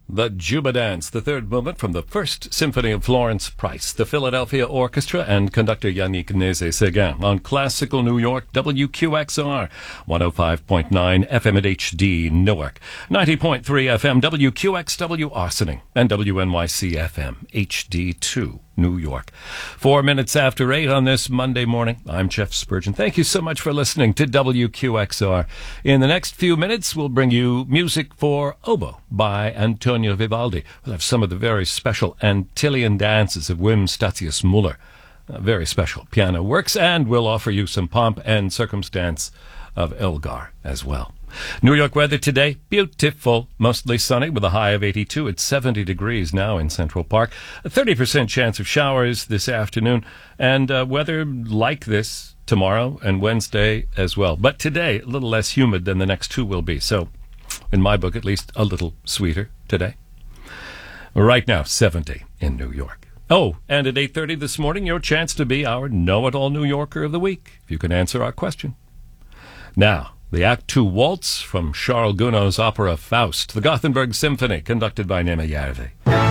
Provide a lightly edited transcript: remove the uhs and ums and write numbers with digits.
The Juba Dance, the third movement from the First Symphony of Florence Price, the Philadelphia Orchestra, and conductor Yannick Nézet-Séguin on Classical New York, WQXR, 105.9 FM at HD Newark, 90.3 FM WQXW Ossining, and WNYC FM HD2 New York. 4 minutes after 8 on this Monday morning. I'm Jeff Spurgeon. Thank you so much for listening to WQXR. In the next few minutes, we'll bring you music for oboe by Antonio Vivaldi. We'll have some of the very special Antillian dances of Wim Statius Muller. Very special piano works, and we'll offer you some pomp and circumstance of Elgar as well. New York weather today, beautiful, mostly sunny with a high of 82. It's 70 degrees now in Central Park. A 30% chance of showers this afternoon, and weather like this tomorrow and Wednesday as well. But today, a little less humid than the next two will be. So, in my book, at least a little sweeter today. Right now, 70 in New York. Oh, and at 8:30 this morning, your chance to be our Know-It-All New Yorker of the Week, if you can answer our question. Now, the Act II Waltz from Charles Gounod's opera Faust, the Gothenburg Symphony, conducted by Néma Järvi.